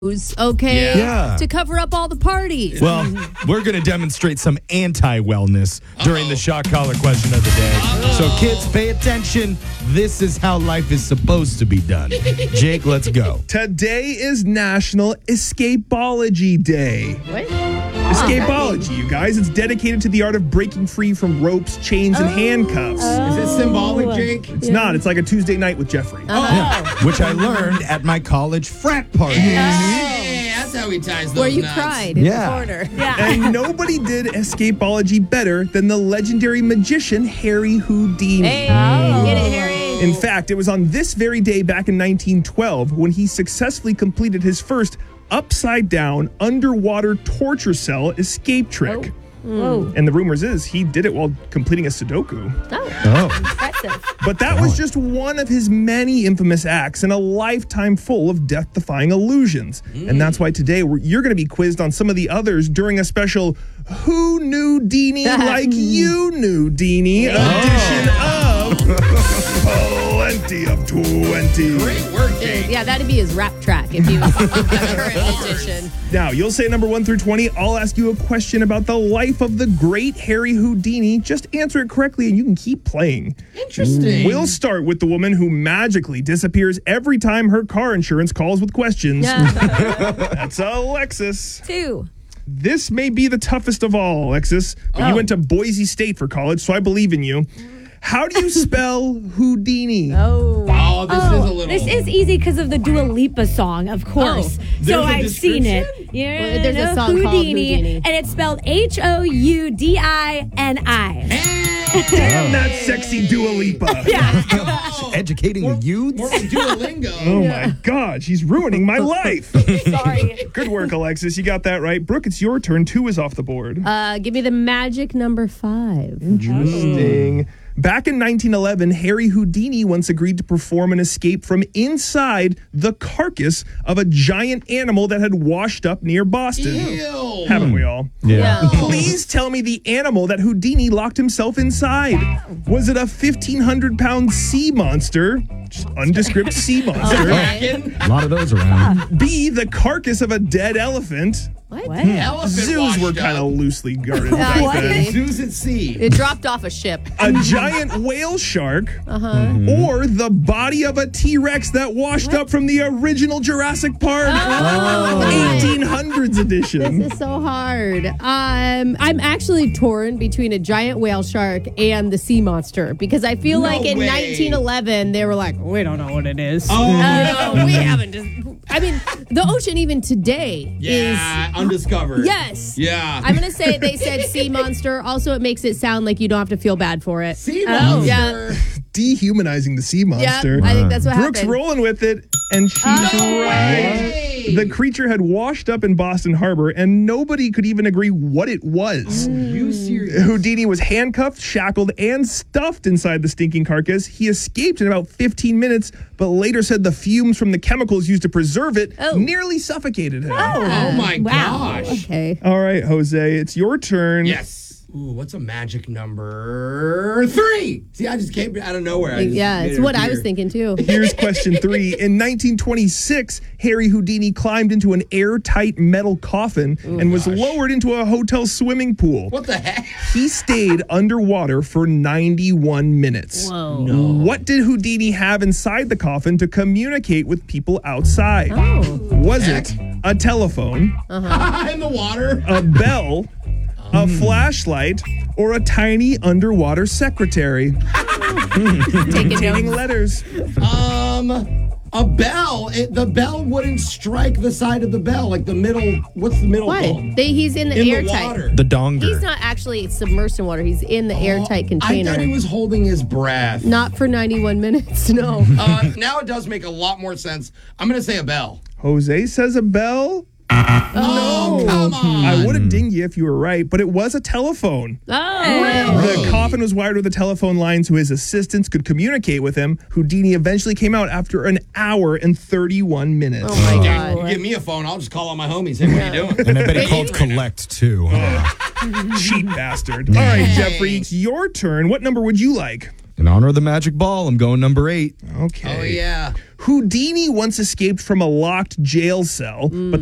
okay? Yeah. To cover up all the parties. Well, we're going to demonstrate some anti-wellness during the shock collar question of the day. So kids, pay attention. This is how life is supposed to be done. Jake, let's go. Today is National Escapology Day. What? Escapology, you guys. It's dedicated to the art of breaking free from ropes, chains, and handcuffs. Is it symbolic, Jake? It's not. It's like a Tuesday night with Jeffrey. Yeah, which I learned at my college frat party. Hey, that's how he ties those Where you nuts. cried in Yeah. the corner. And nobody did escapology better than the legendary magician Harry Houdini. Hey, get it, Harry. In fact, it was on this very day back in 1912 when he successfully completed his first upside-down underwater torture cell escape trick. Whoa. And the rumors is he did it while completing a Sudoku. Oh. Impressive. But that was just one of his many infamous acts in a lifetime full of death-defying illusions. And that's why today you're going to be quizzed on some of the others during a special Who Knew Deanie Like You Knew Deanie edition of Plenty of 20. Great work, Jake. Yeah, that'd be his rap track if he was the current edition. Now, you'll say number 1 through 20. I'll ask you a question about the life of the great Harry Houdini. Just answer it correctly and you can keep playing. Interesting. We'll start with the woman who magically disappears every time her car insurance calls with questions. That's Alexis. 2. This may be the toughest of all, Alexis. But you went to Boise State for college, so I believe in you. How do you spell Houdini? Oh, this is a little... This is easy because of the Dua Lipa song, of course. There's So a I've seen it. description? Yeah, Well, there's a song called Houdini. and it's spelled Houdini. Damn that sexy Dua Lipa. Educating the youths. More like Duolingo. Oh my God, she's ruining my life. Sorry. Good work, Alexis. You got that right. Brooke, it's your turn. 2 is off the board. Give me the magic number 5. Interesting. Back in 1911, Harry Houdini once agreed to perform an escape from inside the carcass of a giant animal that had washed up near Boston. Ew. Haven't we all? Yeah. Please tell me the animal that Houdini locked himself inside. Was it a 1,500-pound sea monster? Just undescript sea monster. Kraken? A lot of those around. B, the carcass of a dead elephant. What? Elephant Zoos were washed kind of up. loosely guarded back then. Zoos at sea. It dropped off a ship. A giant whale shark, or the body of a T-Rex that washed up from the original Jurassic Park 1800s edition. This is so hard. I'm actually torn between a giant whale shark and the sea monster because I feel like in way. 1911 they were like, we don't know what it is. Oh, We haven't. I mean, the ocean even today yeah, undiscovered. Yes. Yeah. I'm gonna say they said sea monster. Also, it makes it sound like you don't have to feel bad for it. Sea monster. Yeah. Dehumanizing the sea Yeah, monster. I think that's what Brooke's happened. rolling with it, and she's right. The creature had washed up in Boston Harbor, and nobody could even agree what it was. You serious? Houdini was handcuffed, shackled, and stuffed inside the stinking carcass. He escaped in about 15 minutes, but later said the fumes from the chemicals used to preserve it nearly suffocated him. Oh my gosh. Okay. All right, Jose, it's your turn. Yes. Ooh, what's a magic number? 3. See, I just came out of nowhere. I just Yeah, made it's it what I appear. was thinking too. Here's question 3. In 1926, Harry Houdini climbed into an airtight metal coffin and was lowered into a hotel swimming pool. What the heck? He stayed underwater for 91 minutes. Whoa. What did Houdini have inside the coffin to communicate with people outside? Was it a telephone, In the water? a bell, a flashlight, or a tiny underwater secretary? Taking letters. A bell. The bell wouldn't strike the side of the bell, like the middle. What's the middle What? called? He's in the In the airtight. water. The donger. He's not actually submersed in water. He's in the airtight container. I thought he was holding his breath. Not for 91 minutes. No. Now it does make a lot more sense. I'm going to say a bell. Jose says a bell. Oh, come on. I would have dinged you if you were right, but it was a telephone. Oh. The coffin was wired with a telephone line so his assistants could communicate with him. Houdini eventually came out after an hour and 31 minutes. Oh my Dude, God. you give me a phone, I'll just call all my homies. Hey, what are you doing? And I bet he called collect too. Cheap bastard. All right, Jeffrey, it's your turn. What number would you like? In honor of the magic ball, I'm going number 8. Okay. Oh, yeah. Houdini once escaped from a locked jail cell, but